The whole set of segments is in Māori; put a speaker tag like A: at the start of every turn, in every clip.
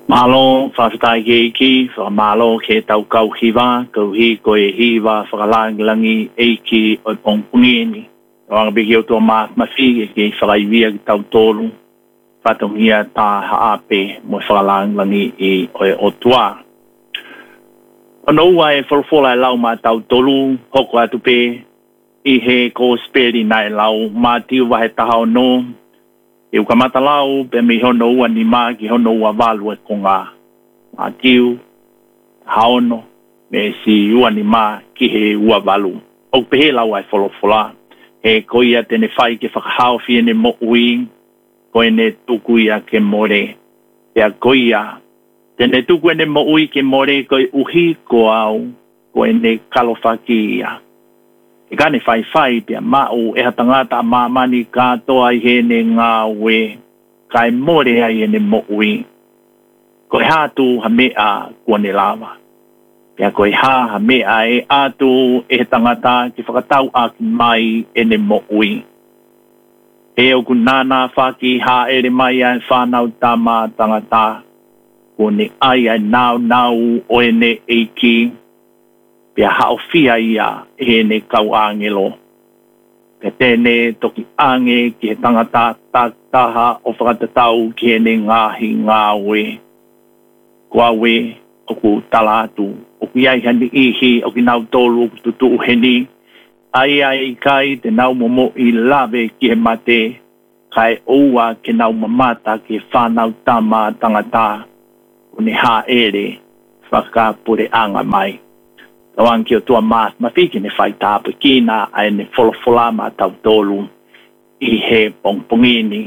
A: Malo whawhitai ke iki, whamalo ke tau kau hiwa, kau hi koe hiwa, whakalangi langi eiki o pongpungi ni. Wanga beki o tua maas mawhi ke whakaiwia ki tau tolu, whatongia tā haape mo whakalangi langi i o tua. Ono ua e wholofola e lau ma tau tolu, hoko atu pe, i he ko speri nai lau, ma tiu wahe taha o no, e uka mata lau, pe mi hono ua ni maa ki hono ua walu e konga. A tiu, haono, me si ua ni maa ki he ua walu. O pehe lau ai wholofola, he koia tene whai ke whakahao fie ne mo ui, koe ne tuku ia ke more. Pea koia, tene tuku ne mo ui ke more koe uhi ko au, koe ne kalofaki ia. E kane whai pia mau e hatangata mamani katoa i hene ngā we kai more ai ene mo ui. Koe hatu ha mea kua ne lava. Pia koe ha mea e atu e tangata ki whakatau aki mai ene mo ui. E o kunana whaki ha ere mai ai whanau tama tangata. Kone ai ai nau o ene eiki. Pia hao fia ia e ne kau angelo. Pia tēne toki ange ki he tangata taha o whakatatau ki he ne ngāhi ngāwe. Kua we oku talatu, oku iai hani ihi, oku nau tolu, oku tutu uheni. Ai kai te nau momo i lawe ki he mate, kai oua ke nau mamata ki he whanau tama tangata. Kune ha ere, whakapure anga mai. Tawang ki o tua maas mawhiki ne whai tāpu kina ai ne wholofola ma tau tolu i he pongpongini.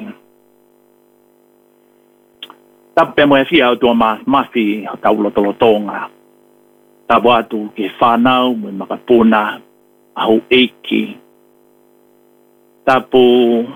A: Tapu mo e fia o tua maas mawhi o tau lotolotonga. Tapu atu ki whanau mo makapuna ahu eiki. Tapu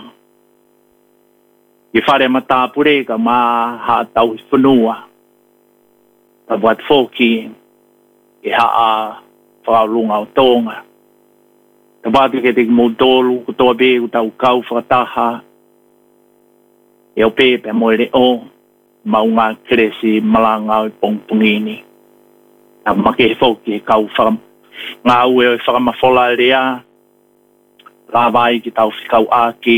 A: ki whare matapure ka ma ha tau whanua. Tapu atu whoki e haa whakalunga o tonga. Te wātu ke te mōtolu, ko toa pē, ko tau kau whakataha. E o pē, pē moe re o, maunga keresi malanga o pongpongini. Ta make he whoki e kau whakam. Ngā ue o whakamawhola rea, rāwai ki tau whikau āki,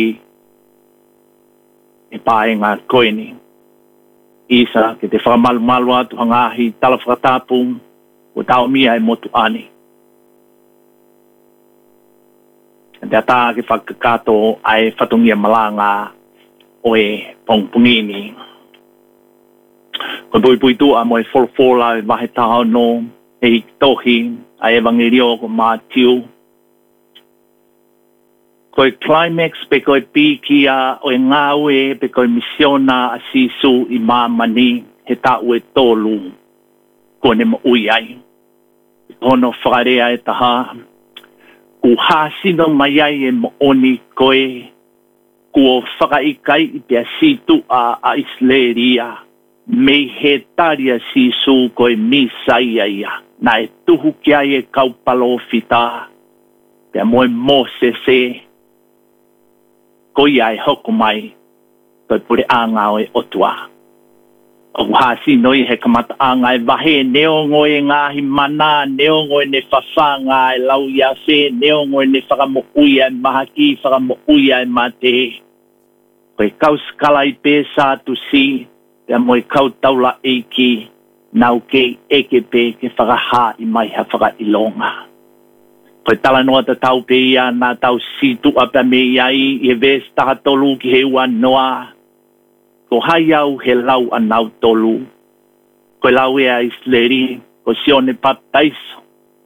A: e pāe ngā koini. Isa, ke te whakamalu atu hangahi, tala whakatapung, o tau mia e motu ani. Te ata ke whakakato ai whatungia malanga o e pongpongini. Ko pui tua mo e wholofola e wahe taha no e hiktohi ai evangerio ko Mātiu. Ko e climax pe ko e pīkia o e ngāwe pe ko e misiona a sisu i mamani he tau e tolu ko ne mo ui ai. Hono whakarea e taha, ku hāsino mai ai e mo oni koe, kua whakaikai i pia situ a Isleria, me he taria sisu koe misaia ia, na e tuhu ki ai e kaupalo fita, pia moe mose se, koe ai hoko mai, koe pure anga e otua. O hasi noi he kamata anga e wahe neongo e ngahi mana, neongo e ne whawhanga e lau ia whe, neongo e ne whakamokuia e mahaki, whakamokuia e mate. Koe kau skala i pēsā tu si, pia moe kau taula eiki, nau ke eke pē ke whakaha i mai ha whakailonga. Koe tala noa ta tau pē ia, nā tau situ a pia me iai, i he vēs taha tolu ki he ua noa, ko hai au he lau anau tolu. Ko lau e a Isleri, ko sione pataiso.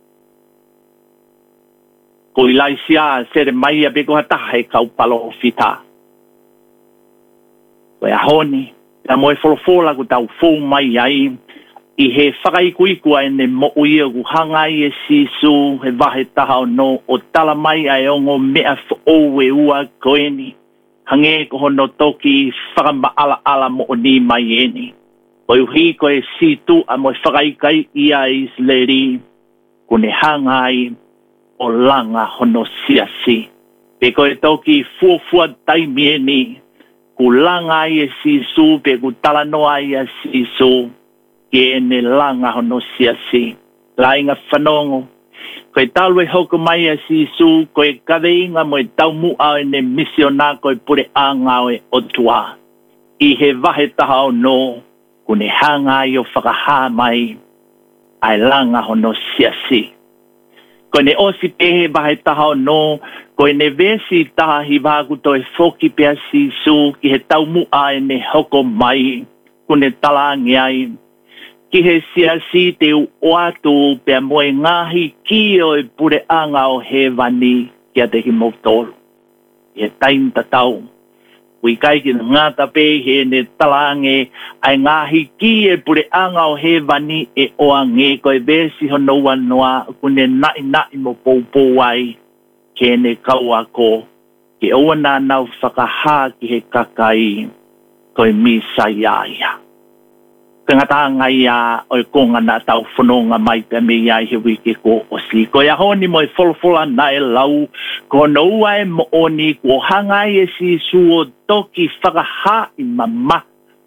A: Ko ilaisia sere mai a beko hataha e kaupalo o fita. Ko e ahoni, pia moe wholofola ko tau fōu mai ai, i he whakaikuikua e ne mo uia ku hangai e sisu, he wahe taha o no, o tala mai ai ongo mea fōu e ua koeni. Hange ko hono toki whakama ala mo o ni mai eni. Ko uhi ko e situ a mo whakaikai ia Isleri, ko ne hangai o langa hono siasi. Pe ko e toki fuafua taimi eni, kulanga ia sisu pe kutalanoa ia sisu ke ne langa hono siasi lainga whanongo koe talu e hoko mai a sisu koe kaweinga mo e taumu au ne misiona koe pure anga e otua i he vahe taha o no kune hanga i o whakaha mai ai langa hono siasi koe ne osi pehe vahe taha o no koe ne vesi taha hi vaku to e foki pea sisu ki he taumu ai ne hoko mai kune talangi ai ki he siasi te uatu pea moe ngahi ki o e pure anga o he vani kia te ki motoro. He taim tatau. Ui kai ki ngata pe he ne talange ai ngahi ki e pure anga o he vani e oange koe besi hono wanoa kune nai mo poupou ai ke ne kauako ke oana nau whakaha ki he kakai koe misaiaia. Ngata ngai a o konga na tau whanonga mai pe me ai he wiki ko osi. Ko ia honi mo e wholwhola na e lau, ko noua e mo oni ko hangai e si suo toki whakaha i mama.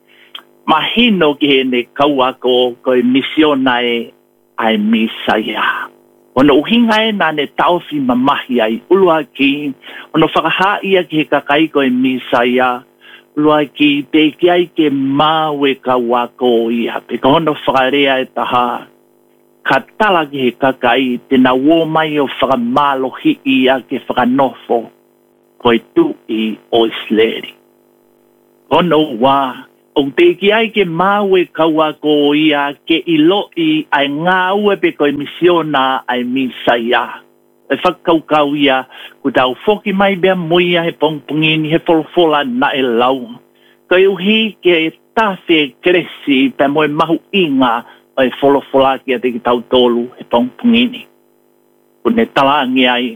A: Mahino ki he ne kauako ko e misiona e ai misaia. Ono uhinga e na ne tauwhi mamahi ai ulua ki, ono whakaha ia ki he kakai ko e misaia, lua ki te ki ai ke mawe ka wako ia. Pe ka hono whakarea e taha. Ka tala ki he kakai te na wo mai o whakamalohi ia ke whakanofo. Koe tu i o isleri. Hono wā. O te ki ai ke mawe ka wako ia ke ilo i ai ngā ue pe koe misiona ai misaia. E whakaukau ia, ku tau whoki mai bea muia he pongpongini he wholwhola na e lau. Koe uhi ke tawhi kresi pe moe mahu inga o e wholwhola kia te ki tau tolu he pongpongini. Ku ne talangi ai.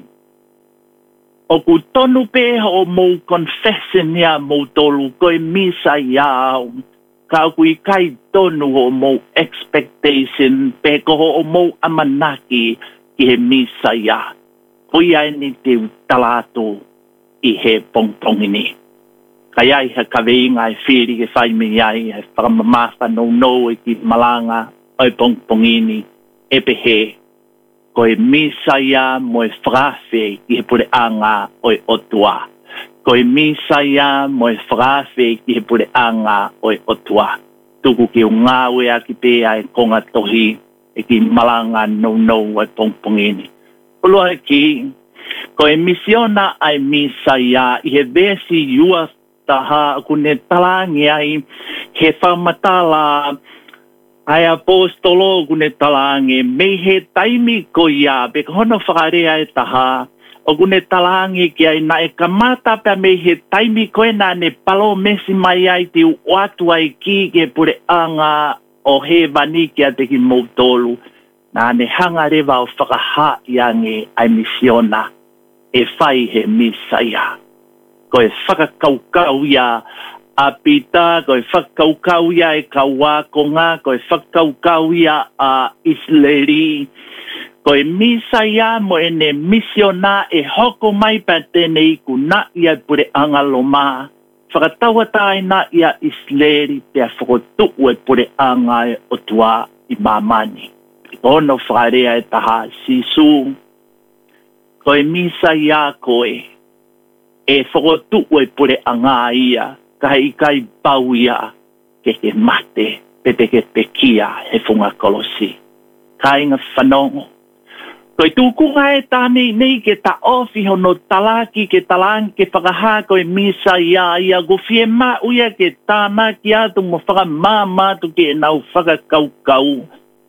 A: O ku tonu pe o mou confession ia mou tolu koe misa ia au. Ka kui kai tonu o mou expectation pe koho o mou amanaki ki he misa ia. Pui ai ni te talato i he pongpongini. Kai ai he kaweinga e whiri ke whaimi ai he whakamamawha no e ki malanga o e pongpongini e pehe. Ko e misa ia mo e whakawhi ki he pure anga o e otua. Ko e misa ia mo e whakawhi ki he pure anga o e otua. Tuku ki o ngāwe a ki pēa e konga tohi e ki malanga no o e pongpongini. Ulua ki, ko e misiona ai misa ia i he vesi iua taha kune talangi ai he whamatala ai apostolo kune talangi me he taimi ko ia pe hono whakarea e taha o kune talangi ki ai na e kamata pe me he taimi ko e na ne palo mesi mai ai te uatu ai ki ke pure anga o he vani ki a te ki moutolu. Na ne hanga rewa o whakaha iange ai misiona e whai he misaia. Ko e whakakaukau ia a pita, ko e whakakaukau ia e kawakonga, ko e whakakaukau ia a isleri. Ko e misaia mo e ne misiona e hoko mai pa tēnei ku na ia pure angaloma. Whakatawata na ia isleri pe a whakotu e pure anga e otua i mamani. Ono whakarea e taha sisu. Ko e misa ia koe. E whakotu e pure anga ia. Kai kai pau ia. Ke mate. Pepe ke pekia he whunga kolosi. Kai ngā whanongo. Ko e tūkunga e tāne nei ke ta ofi hono talaki ke talangi ke whakaha ko e misa ia. Ia gofie ma uia ke tāna ki atu mo whakamāmatu ke nau whakakaukau.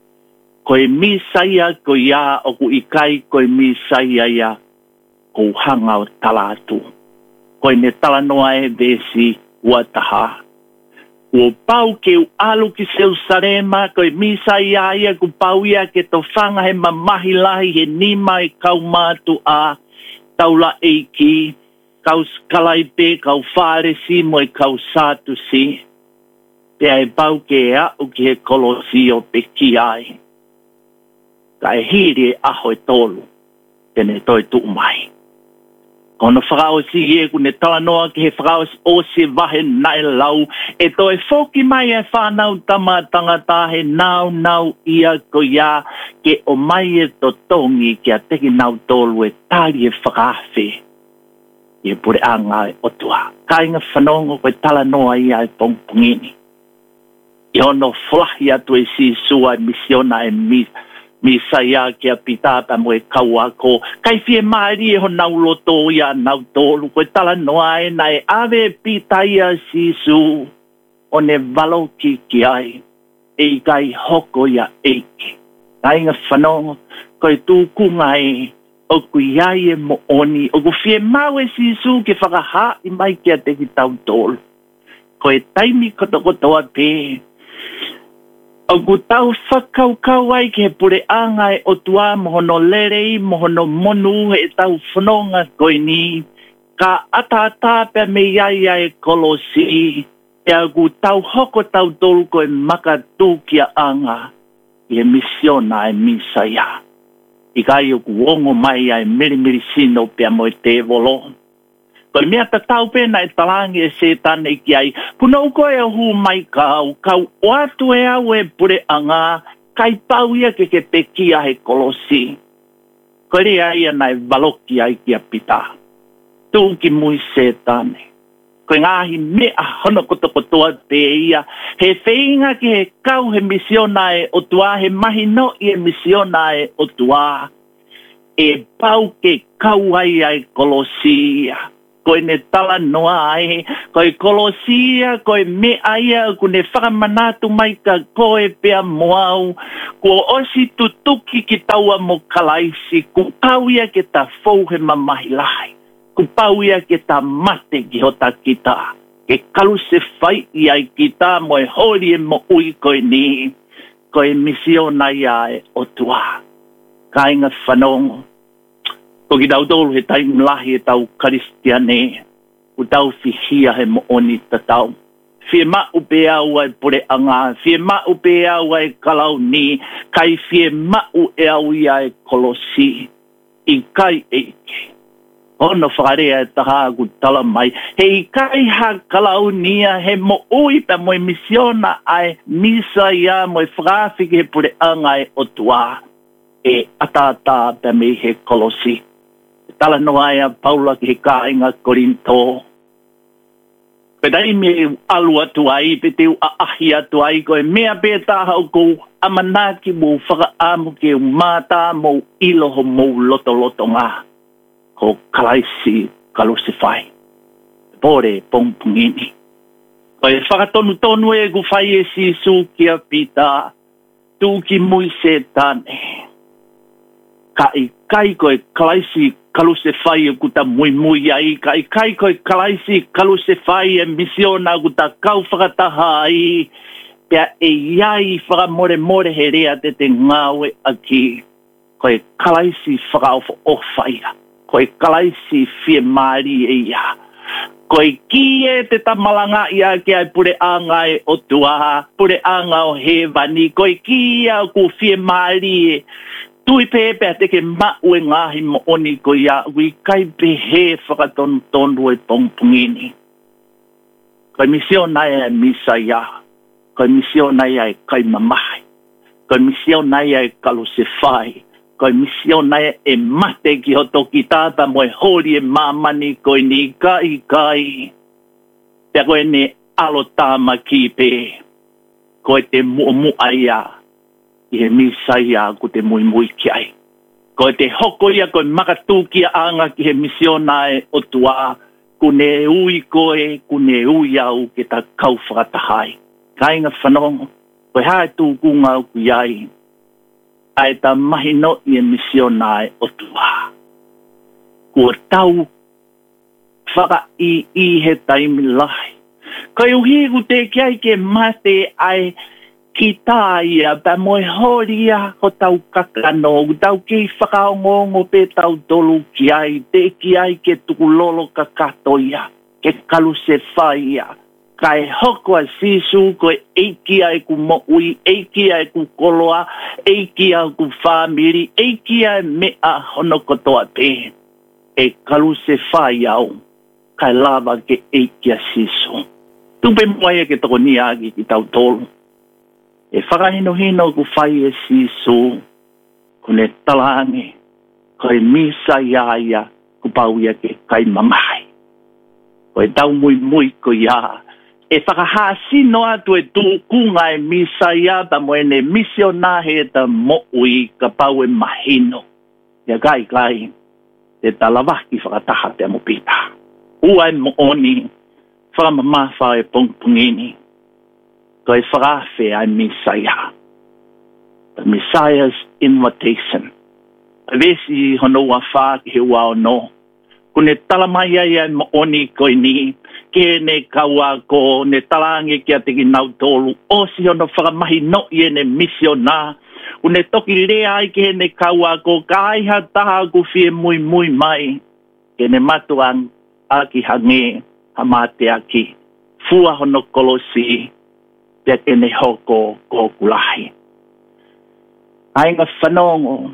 A: Ko e misaia ko ia o ku ikai ko e misaia ia ko hanga o talatu. Ko e ne talanoa e vesi ua taha. Ko pau ke u alu ki seu sarema ko e misaia ia ku pau ia ke to whanga he mamahi lahi he nima e kau mātu a taula eiki, kau skalaipe, kau whāresi mo e kau sātu si. Pea e pau ke a u ki he kolosi o peki ai. Ka e hiri e aho e tolu, tene toi tu mai. Kono whakao si e ku ne talanoa ki he whakao o se wahe nai lau. E to e whoki mai e whanau tama tangata he nau ia ko ia ke o mai e to tongi ki a teki nau tolu e tari e whakawhi. E pure anga e otua. Ka inga whanongo koe talanoa ia e pongpongini. I ono flahi atu e si sua e misiona e misa ia kia pitata mo e kaua ko. Kai fie maari e ho nau loto ia nau tolu. Koe tala noa e nai ave pita ia sisu. O ne valo ki ai. E kai hoko ia eiki. Kai inga whanongo. Koe tūkunga e. O kuiai e mo oni. O ku fie mau e sisu ke whakaha i mai kia te ki tau tolu. Koe taimi kotokotoa pe. O ku tau whakaukau ai ke pure anga e o tua mohono lerei, mohono monu e tau whanonga koe ni. Ka ata pe me iai ai kolosi. E a ku tau hoko tau tolu koe maka tūkia anga. I e misiona e misa ia. I kai o ku ongo mai ai miri sino pe a moe te volo. Koe mea ta tau pena e talangi e se tane ki ai. Puna uko e hu mai kau o atu e au e pure anga, kai pau ia ke pekia he kolosi. Koe rea ia nai valoki ai ki a pita. Tūki mui se tane. Koe ngahi mea hono kotokotoa te ia. He whainga ki he kau he misiona e o tua, he mahi no i e misiona e o tua. E pau ke kau ai kolosia. Koe ne tala noa ai, koe kolosia, koe me aia, ku ne whakamanatu mai ka koe pea moau, ko osi tutuki ki taua mo kalaisi, ku pauia ke ta fouhe mamahilai, ku pauia ke ta mate ki hota kita, ke kalu se whai i ai kita mo e hori e mo ui koe ni, koe misiona ia e o tua, kainga whanongo. Ko ki tau tolu he tai mlahi e tau karistiane, u tau fihia he mooni tatau. Fie ma upe au ai pure anga, fie ma upe au ai kalau ni, kai fie ma u e au ia e kolosi, i kai eike. Ono whakarea e taha ku tala mai, he i kai ha kalau nia, he mo ui pa mo e misiona ai misa ia mo e whakawhiki he pure anga e otua, e atata pa me he kolosi. Tala noa ea Paula ki he kāinga Korinto. Pedai me alu atu ai, pe te ahi atu ai, koe mea pe tāhau kou amanaki mō whakaamu ke umata mō iloho mō loto ngā. Ko kalaisi kalusifai. Pore pongpungini. Koe whakatonu e ku whai e sisu ki a pita, tūki mui se tane. Kai koe kalaisi kaluse fai e kuta mui ai, kai koe kalaisi kaluse fai e misiona kuta kau whakataha ai, pia e iai whakamore he rea te ngawe aki, koe kalaisi whakaofo o whaia, koe kalaisi fie maari e ia, koe ki e te tamalanga ia ki ai pure anga e o tua, pure anga o he vani, koe ki ia ku fie maari e, tui pepe te ke mau e ngahi mo oni ko ia, ui kai pehe whakatonu e pongpungini. Koe misiona e misa ia, koe misiona ia e kai mamahi, koe misiona ia e kaluse whai, koe misiona ia e mate ki hoto ki tata mo e hori e mamani koe ni kai. Pea koe ne alotama ki pe, koe te mua ia, i he misa ia ku te mui ki ai. Ko te hoko ia koe makatūki anga ki he misiona e o tua, ku ne ui koe, ku ne ui au ke ta kau whakatahai. Kainga whanongo, koe hae tūkunga au ku iai, ai ta mahi no i he misiona e o tua. Kua tau whaka i he taimi lahi. Koe uhi ku te kiai ke mate ai, ki tā ia, pa moe horia ko tau kakano, tau ki whakaongongo pe tau tolu ki ai, te ki ai ke tukulolo kakato ia, ke kalu se whai ia. Kai hoko a sisu koe eiki ai ku moui, eiki ai ku koloa, eiki ai ku whamiri, eiki ai mea hono kotoa pe. e kalu se fai au kai lava ke e kia siso. Tupe moe ke toko ni agi ki tau tolu. E whakahino hino ku fai e siso kune talange koe misa iaia ku pau ia ke kai mamai. Koe tau mui ko ia. E whakahasino atu e tūkunga e misa ia ta moene misiona he ta mo'ui ka pau e mahino. Ia kai te talavaki whakataha te amopita. Ua e mooni whakamamafa e pongpungini. Koe whakawhi ai Messiah. The Messiah's invitation. A vesi honoa wha ki he wao no. Kune talamai ai ai mooni koe ni. Ke ne kaua ko ne talange kia teki nau tolu. Osi hono whakamahi no i ne misiona. Kune toki lea ai ke ne kaua ko kaiha taha ku fie mui mai. Ke ne matuang aki hange hamate aki. Fua hono kolosi. Pia ke ne hoko ko kulahi. Ainga whanongo.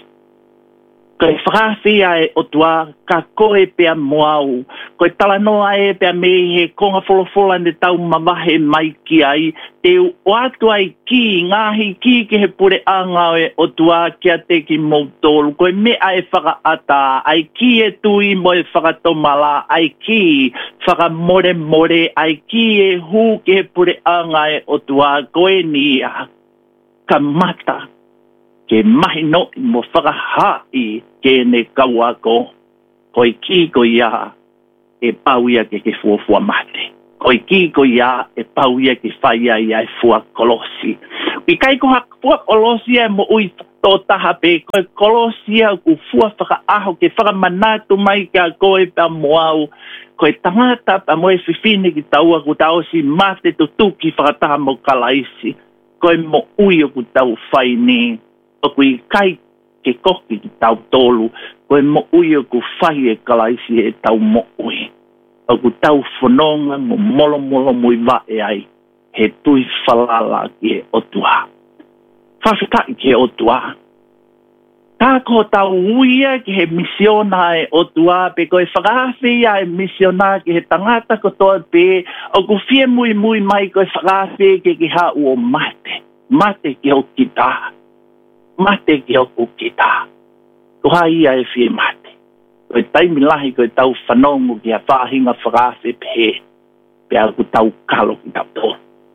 A: Koe whakawhi ai o tua ka koe pia moau. Koe talanoa e pia me he konga wholofola ne tau mamahe mai ki ai. Te o atu ai ki ngahi ki ke he pure anga e o tua kia te ki moutolu. Koe mea e whakaata. Ai ki e tui mo e whakatomala. Ai ki whakamore. Ai ki e hu ke he pure anga e o tua koe nia. Ka mata. Ke mahi no mo whakahai ke ne kauako. Koe ki ko ia e pau ia ke fuafua mate. Koe ki ko ia e pau ia ke whaia ia e fua kolosi. I kai ko hak fua kolosi e mo ui tō taha pe. Koe kolosi e ku fua whakaaho ke whakamanatu mai ka koe pa moau. Koe tangata pa moe whiwhine ki taua ku tau si mate tutuki whakataha mo kalaisi. Koe mo ui o ku tau whaini. O kui kai ke koki ki tau tolu, koe mo ui o ku whai e kalaisi e tau mo ui. O ku tau whanonga mo molo mui vae ai, he tui whalala ki e otua. Whawhitai ki e otua. Tā ko tau uia ki he misiona e otua, pe koe whakawhi ai misiona ki he tangata ko toa pe, o ku fie mui mai koe whakawhi ki ha ua mate. Mate ki o kita. Mate ki hoku kita. Tuha ia e fie mate. Koe taimi lahi koe tau whanongu ki a whahinga whakawhi pe. Pea ku tau kalo ki tau tō.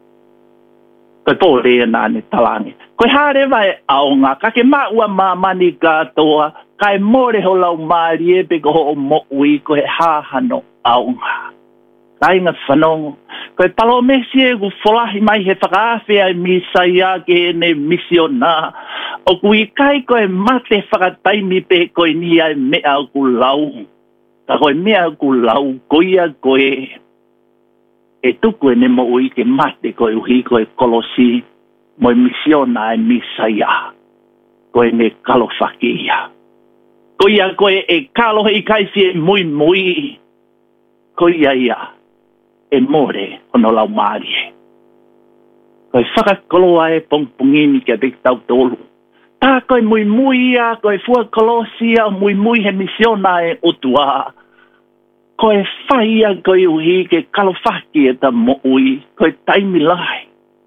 A: Koe pō rea nāne talangi. Koe hare vai aonga. Ka ke maua mamani katoa. Kai more ho lau maari e pe ko ho mo ui koe hahano aonga. Tainga whanongu. Koe palo mesi e ku wholahi mai he whakawhi ai Messiah ke ne misiona. O kui kai koe mate whakataimi pe koe ni ai mea ku lau. Ka koe mea ku lau koia koe. E tuku e ne mo ui ke mate koe uhi koe kolosi. Moe misiona ai Messiah. Koe ne kalo whakia. Koia koe e kalo i kai fie mui. Koia ia. E more ono lau maari. Koe whakakoloa e pongpongini kia pek tau tolu. Tā koe mui ia, koe fua kolosia, mui he misiona e otua. Koe whaia koe uhi ke kalofaki e ta moui, koe taimi lai.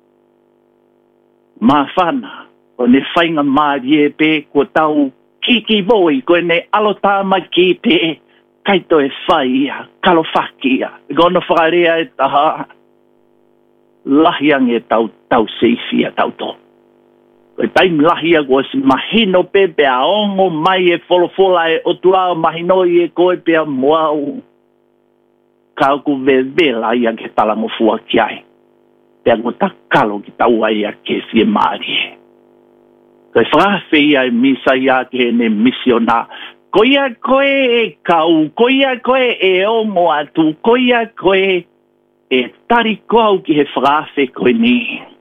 A: Mā whana, koe ne whainga maari e pe, koe tau kiki voi, koe ne alotama ki pe, kai to e whaia, kalofakia. Gono whakarea e taha, lahiang e tau seifia tau tō. Koe taimi lahia koe si mahino pe pea ongo mai e wholofola e otua mahino i e koe pea moau. Kau ku vevela ia ke talango fua ki ai. Pea ko takalo ki taua ia ke fie maari. Koe whakawhi ia e Messiah ke ne misiona. Koia koe e kau, koia koe e ongo atu, koia koe e tari koau ki he whakawhi koe ni.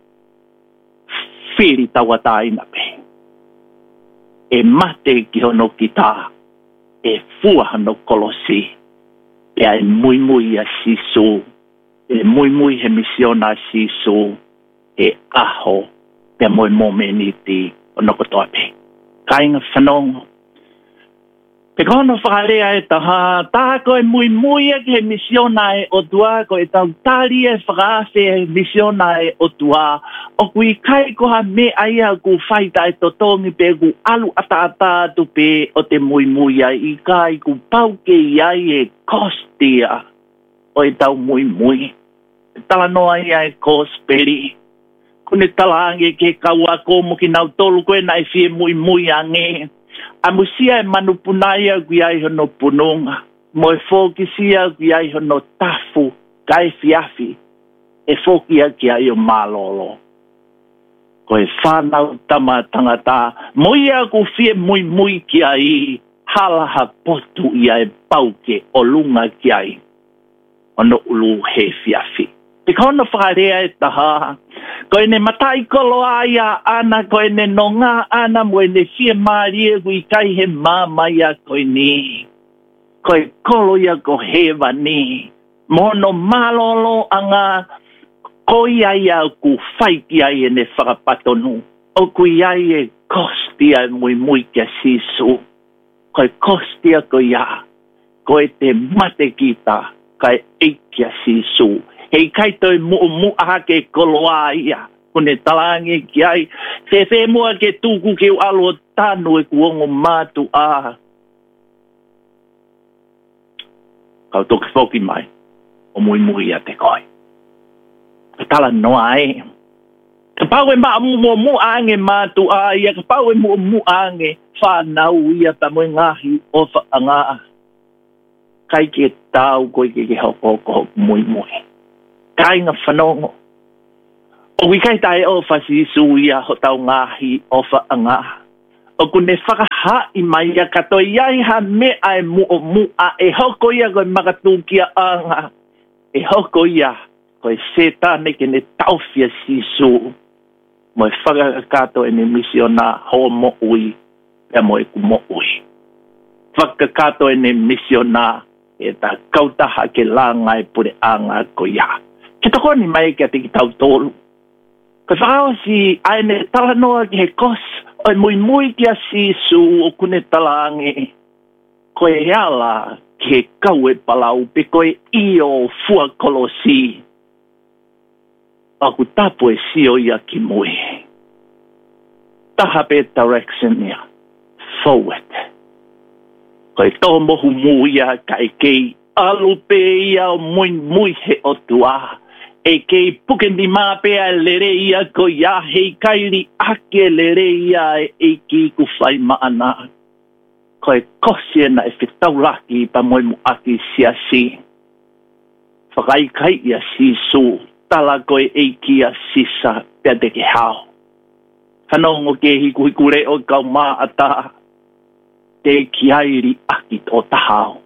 A: Whiri taua taina pe. E mate ki hono ki tā. E fua hono kolosi. Pea e mui a sisu. E mui he misiona sisu. E aho. Pea moe momeniti hono kotoa pe. Kainga whanongo. Pekono whakarea e taha, tā koe mui ke misiona e o tua, koe tau tali e whakaase e misiona e o tua, o kui kai koha me aia ku whaita e totongi pe ku alu ata tu pe o te mui ai, i kai ku pauke iai e kostia, o e tau mui. Tala noa ia e kosperi, kune tala ange ke kaua ko mo ki nau tolu koe na e fie mui ange, a musia e manupunaia kui ai hono pununga. Mo e fōkisia kui ai hono tafu, kai fiafi. E fōkia ki ai o malolo. Ko e whanau tama tangata. Mo ia ku fie mui ki ai. Halaha potu ia e pauke o lunga ki ai. Ono ulu he fiafi. Te kono whakarea e taha. Ko ene matai kolo aia ana, ko ene nonga ana, mo ene fie maarie kui kai he mama ia ko ni. Ko e kolo ia ko hewa ni. Mono malolo anga, ko ia ku whaiti ai ene whakapatonu. O kui ai e kostia mui kia sisu. Ko e kostia ko ia. Ko e te mate kita, kai eikia sisu. Hei kai toi mu ke koloa ia. Kone talangi ki ai. Se mua ke tuku ke alo tanu e kuongo mātu a. Kau toki whoki mai. O mui a te koi. Ka tala noa e. Ka pau e mu ange mātu a ia. Ka pau e mu ange whanau ia ta moe ngahi o whaanga. Kai ke tau koi ke hoko mui. Kai ngā whanongo. O wikai tae o whasi suia ho tau ngahi o whaanga. O kune whakaha i mai a kato iai ha mea e mua e hoko ia koe makatukia anga. E hoko ia koe setane ke ne tauwhia sisu. Mo e whakakato e ne misiona ho mo ui. Pea mo e ku mo ui. Whakakato e ne misiona e ta kautaha ke langa e pure anga ko ia. Ke toko ni mai kia te ki tau tolu. Ka whakao si aene tala noa ki he kos o e mui kia sisu o kune talange. Ko e ala ki he kau e palau pe ko e io fua kolosi. Aku tapu e sio ia ki mui. Taha pe direction ia. Forward. Ko e tō mohu muia ka e kei alu pe ia o mui he o tua. E kei puke ni mapea lere ia ko ia hei kairi ake lere ia e ki ku whai maana. Ko e kosi na e whitauraki pa moi mu aki siasi. Whakai kai ia sisu tala ko e ki a sisa pia te ke hao. Whanongo ke hiku re o kau maa ata te ki airi aki o tahao.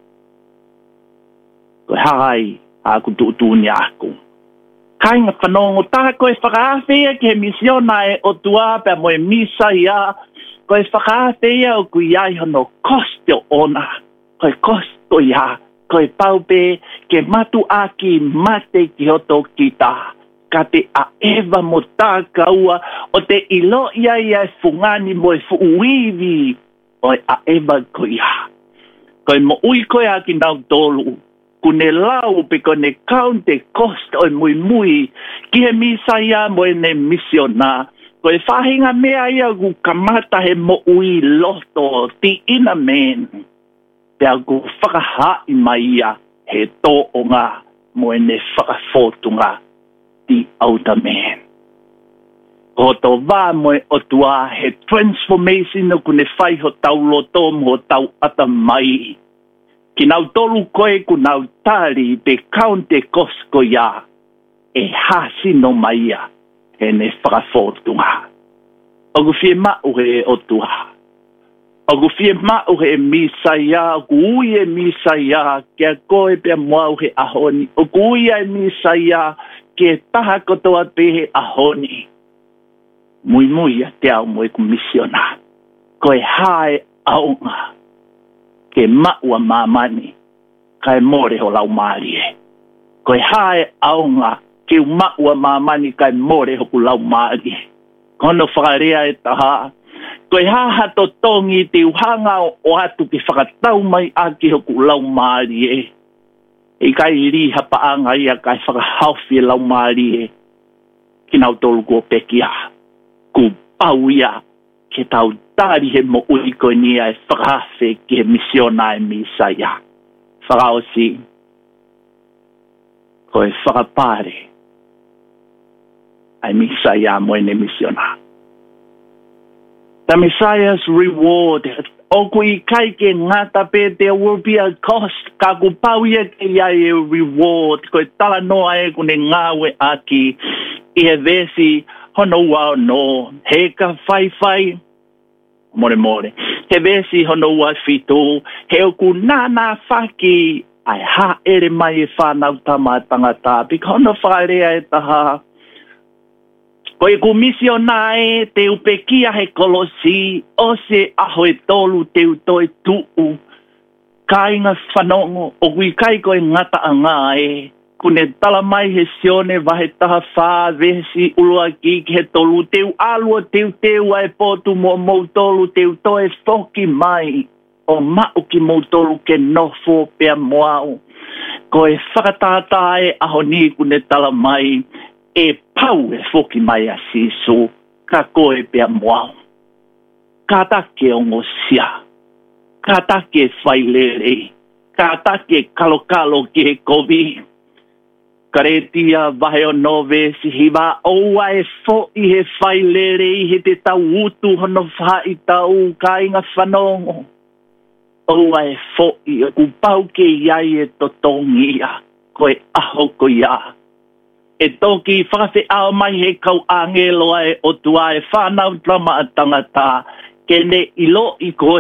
A: Ko hai a ku tuutuni aku. Kai ngā whanongo taha koe whakaawhia ki he misiona e o tua pia moe misa ia. Koe whakaawhia o kui ai hono koste ona. Koe kosto ia. Koe paupe ke matu aki mate ki hoto kita. Ka te a ewa mo tā kaua o te ilo ia e fungani moe fuuiwi. Koe a ewa ko ia. Koe mo ui koe aki nau tolu. Kune lau pe kone kaunte kost o mui. Ki he misa ia mo ne misiona. Ko e whahinga mea ia ku kamata he mo ui loto ti ina men. Pea ku whakaha i mai ia he tō o ngā mo ne whakafotunga ti auta men. Ko to wā mo o tua he transformation o kune whai ho tau loto mo tau ata mai. Ki nau tolu koe ku nau tari pe kaunte kosko ia e hasi no maia e ne whakafotunga. Ogu fie mau he o tua. Ogu fie mau he misa ia, ogu ui e misa ia, kia koe pia moau he ahoni. Ogu ui e misa ia, kia taha kotoa pe he ahoni. Mui a te au moe ku misiona. Koe hae aunga. Ke maua mamani, kai more ho lau maarie. Koe hae aunga, ke maua mamani kai more ho ku lau maarie. Kono whakarea e taha, Koe haha to tongi te uhanga o atu ki whakatau mai a ki hoku lau maari e. E kai ri hapaanga ia kai whakahauwhi e lau maari e. Ki nau tolu ko pekia. Ku pau ia ke tau tari he mo ui koe nia e whakahawhi ki he misiona e misa ia. Whakaosi. Koe whakapare. Ai misa ia mo ene misiona. The Messiah's reward. Oku I kai ke ngata pe there will be a cost. Ka ku pau ia ke ia e reward. Koe tala noa e kune ngawe aki. I he vesi hono wao no. He ka whai. More. He vesi hono wa fitu. He oku nana whaki. Ai ha ere mai e whanau tama tangata. Pika hono wharea e taha. Koe ku misionae te upekia he kolosi, o se aho e tolu te utoe tuu. Kainga whanongo, o kui kai koe ngata anga e. Kune tala mai he sione wahe taha wha vesi ulua ki he tolu teu alua teu ai potu mo mou tolu teu toe whoki mai. O mau ki mou tolu ke nofo pia moau. Koe whakatātae aho ni kune tala mai. E pau e foki mai a sisu, ka koe pia moau. Ka take ongo sia, ka take whailere, ka take kalokalo ki he kovi. Ka retia vahe o nove si hiwa oua e fo I he whailere I he te tau utu hono whai tau ka inga whanongo. Oua e fo I e kupau ke iai e totongia, koe aho ko ia. E toki whakawhi ao mai he kau angeloa e o tua e whanau trama a tangata. Kene ilo I koe.